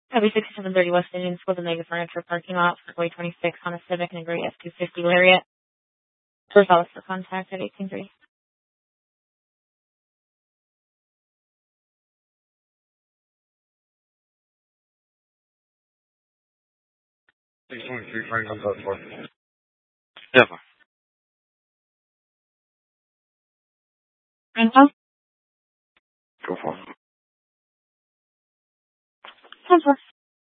Highway 6730 West Indian School, the Mega Furniture Parking Lot, Parkway 26, Honda Civic, and a gray F-250 Lariat. First office for contact at 183. Yeah. Info? Go for it. 10-4.